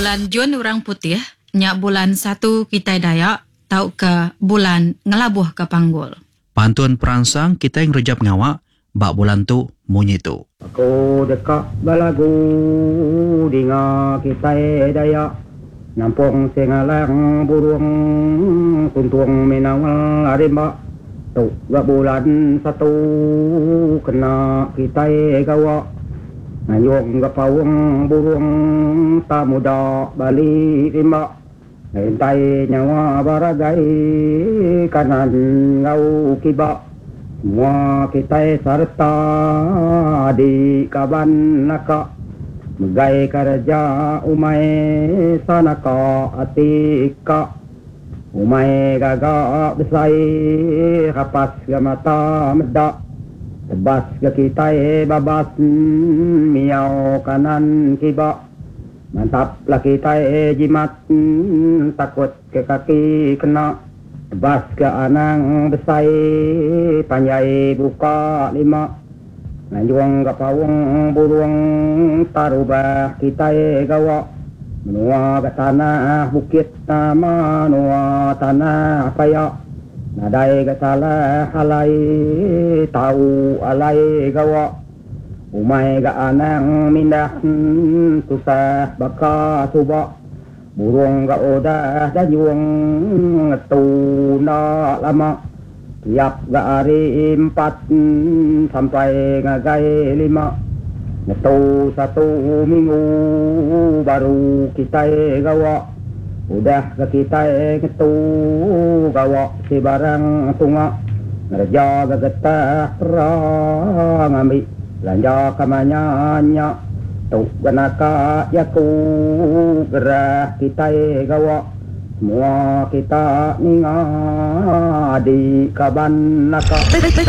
bulan Jun orang putih, nya bulan 1 kita Dayak, tau ke bulan ngelabuh ke Panggul. Pantun perangsang kita yang rejap ngawak, bak bulan tu munyi tu. Aku dekat balagu dinga kita Dayak, nampung sengalang burung kuntung minawal arimba. Tu gak bulan 1 kena kita gawak. Ngayong gapawang burung tak muda balik rimba. Hintay nyawa baragay kanan ngau kiba. Semua kita serta di kaban naka. Megay kerja umay sanaka atika. Umay gagak besay kapas gamata medak. Tebas ke kita babas miau kanan kiba. Mantaplah kita jimat takut ke kaki kena. Tebas ke anang besai panjai buka 5. Nanjuang ke pawang burung tarubah kita gawa. Menua ke tanah bukit nama menua tanah payak. Nadai ke salah alai tahu alai gawa. Umay ke anang mindah susah baka subak. Burung ke odah dayung tuna lama. Tiap ke hari 4 sampai ngagai 5. Ngetu 1 minggu baru kita gawa. Udah ke kita ketu gawa si barang tunga. Ngerja ke getah perang ambil belanja kamanyanya. Tuk genaka yaku gerah kita gawa. Semua kita ninga di kaban naka.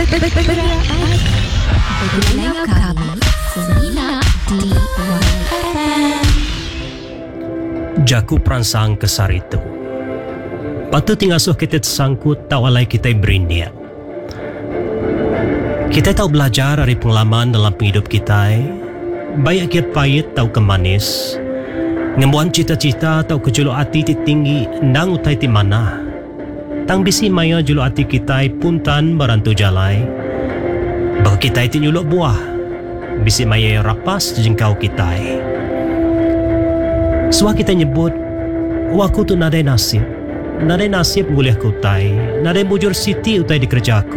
Dengar kami Semina di YFM. Jaku perangsang kesar itu. Patut tingasuh kita tersangkut tak walai kita berindia. Kita tahu belajar dari pengalaman dalam hidup kita. Baik kiat pahit tahu kemanis. Ngembuan cita-cita tahu kejuluk hati tinggi ndang utai ti mana. Tang bisi maya juluk hati kita puntan barantu jalai. Bagi kita itu nyuluk buah. Bisi maya rapas jengkau kita. Suah kita nyebut, waku tu nadai nasib. Nadai nasib boleh aku utai. Nadai bujur siti utai di kerjaku.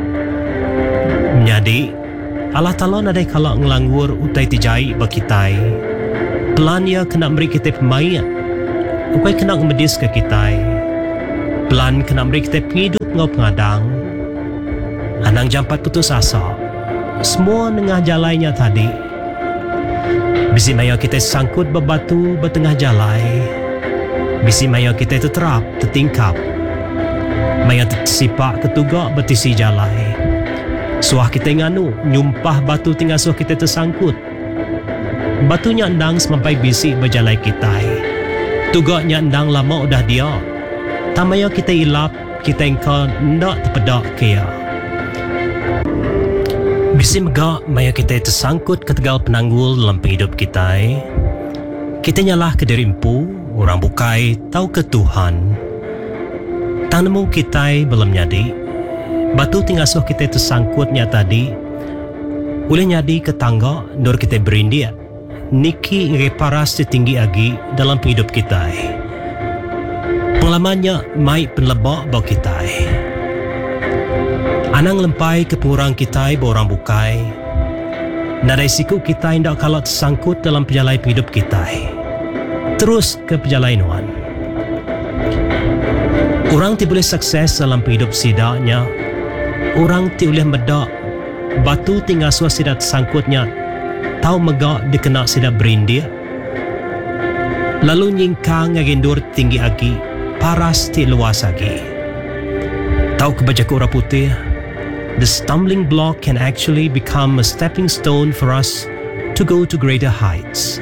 Jadi, Allah Ta'ala nadai kalak ngelanggur utai tijai bagi kita. Pelan ia kena beri kita pemain. Upai kena ngemedis ke kita. Pelan kena beri kita penghidup ngau pengadang. Anang jampat putus asa. Semua nengah jalannya tadi. Bisi maya kita sangkut berbatu bertengah jalai. Bisi maya kita terterap, tertingkap. Maya tersipak ketugak bertisi jalai. Suah kita nganu, nyumpah batu tinggal suah kita tersangkut. Batunya endang semampai bisi berjalai kita. Tugaknya endang lama udah dia. Tamaya kita ilap, kita engkau ndak terpedak kaya. Bisi megak maya kita tersangkut ke tegal penanggul dalam hidup kita. Kita nyalah ke diri empu, orang bukai, tahu ke Tuhan. Tak nemu kita belum nyadi. Batu tinggal suh kita tersangkutnya tadi. Boleh nyadi ke tangga, nur kita berindia. Niki reparas tinggi lagi dalam hidup kita. Pengalamannya mai penlebak bagi kita. Anang lempai ke purang kita borang bukai. Nadai siku kita hendak kalau tersangkut dalam perjalanan hidup kita. Terus ke perjalanan. Orang ti boleh sukses dalam hidup sidaknya. Orang ti boleh medak. Batu tinggal suah sidak tersangkutnya. Tahu megak dikena sidak berindia. Lalu nyingkang ngagendur tinggi lagi. Paras ti luas lagi. Tahu kebaca orang putih. The stumbling block can actually become a stepping stone for us to go to greater heights.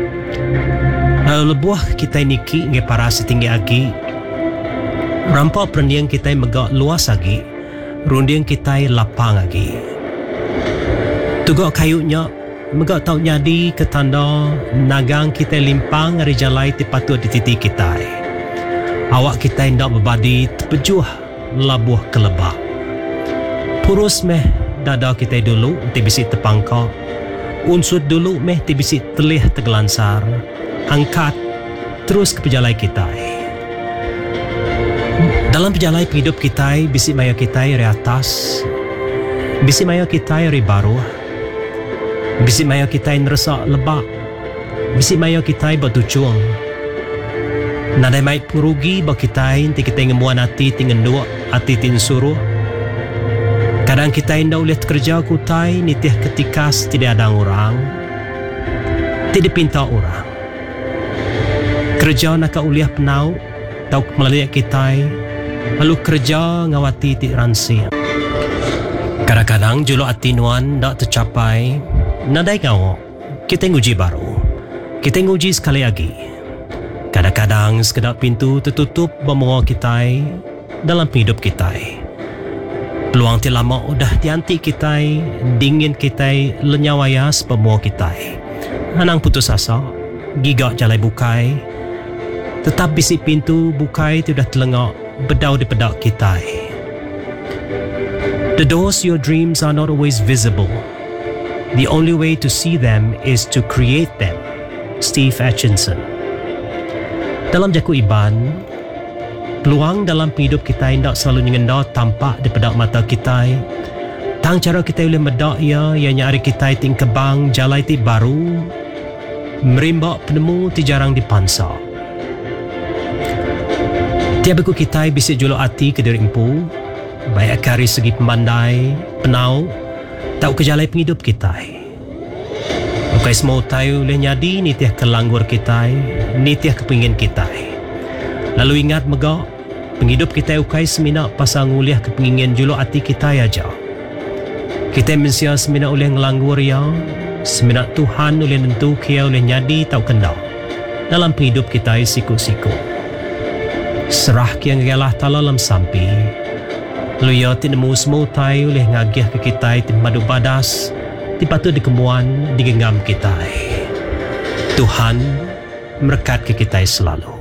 Lebuah kita niki nge paras tinggi lagi. Rampak perendiang kita megak luas lagi. Rundiang kita lapang lagi. Tugak kayunya megak tau nyadi ketanda nagang kita limpang hari jalai ti patut di titik kita. Awak kita hendak berbadi terpejuh labuh kelebak. Purus meh dada kita dulu ti bisik terpangkak. Unsur dulu meh ti bisik telih tergelansar. Angkat terus ke pejalai kita. Dalam pejalai hidup kita, bisik maya kita dari atas, bisik maya kita dari baru, bisik maya kita ngeresak lebak, bisik maya kita bertujuan. Nadai mai pengerugi bagi kita kita ngemuan hati tingenduk hati tin suruh. Kadang kita hendak ulihat kerja kutai nitih ketika tidak ada orang, tidak pinta orang. Kerja nak uliah penau, tau melalui kita, lalu kerja ngawati ti ransi. Kadang-kadang julu hati nuan tak tercapai, nadai ngawak, kita nguji baru, kita nguji sekali lagi. Kadang-kadang sekedar pintu tertutup bermula kita dalam hidup kita. Peluang ti lama udah dianti kita, dingin kita lenyawayas bermula kita. Anang putus asa, gigak jalai bukai, tetap bisik pintu bukai tidak telengak bedau di pedak kita. The doors to your dreams are not always visible. The only way to see them is to create them. Steve Atchison. Dalam jaku Iban, peluang dalam hidup kita hendak selalu nyengenda tampak di pedak mata kita. Tang cara kita boleh medak ia yang nyari kita ting kebang jalai ti baru, merimbak penemu ti jarang dipansak. Tiap aku kita bisik juluk hati ke diri empu, baik dari segi pemandai, penau, tak kejalai penghidup kita. Bukai semua tahu boleh nyadi nitiah kelanggur kita, nitiah kepingin kita. Lalu ingat megak, penghidup kita ukai semina pasang uliah kepingin juluk hati kita aja. Kita mensia semina oleh ngelanggur ya, semina Tuhan oleh nentu kia oleh nyadi tak kendal dalam penghidup kita siku-siku. Serah kiang galah tala lam sampi. Luya ti nemu semua tai oleh ngagih ke kita ti madu badas, ti patut dikemuan digenggam kita. Tuhan merekat ke kita selalu.